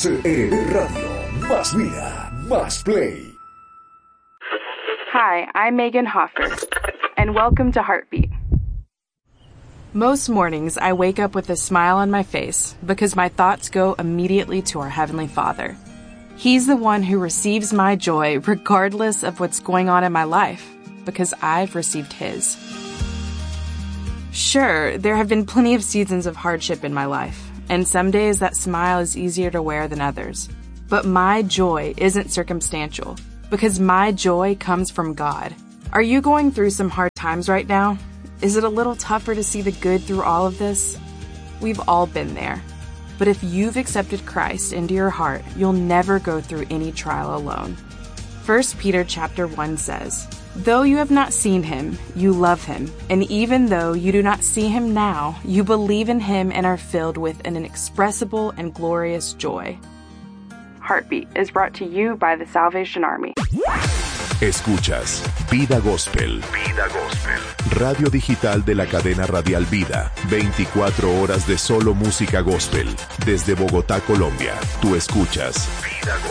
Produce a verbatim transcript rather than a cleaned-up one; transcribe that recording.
C R N Radio. Más vida, más play. Hi, I'm Megan Hoffer, and welcome to Heartbeat. Most mornings, I wake up with a smile on my face because my thoughts go immediately to our Heavenly Father. He's the one who receives my joy regardless of what's going on in my life because I've received His. Sure, there have been plenty of seasons of hardship in my life, and some days that smile is easier to wear than others. But my joy isn't circumstantial because my joy comes from God. Are you going through some hard times right now? Is it a little tougher to see the good through all of this? We've all been there. But if you've accepted Christ into your heart, you'll never go through any trial alone. First Peter chapter one says, "Though you have not seen Him, you love Him. And even though you do not see Him now, you believe in Him and are filled with an inexpressible and glorious joy." Heartbeat is brought to you by the Salvation Army. Escuchas Vida Gospel. Vida Gospel. Radio digital de la cadena radial Vida. veinticuatro horas de solo música gospel. Desde Bogotá, Colombia. Tú escuchas Vida Gospel.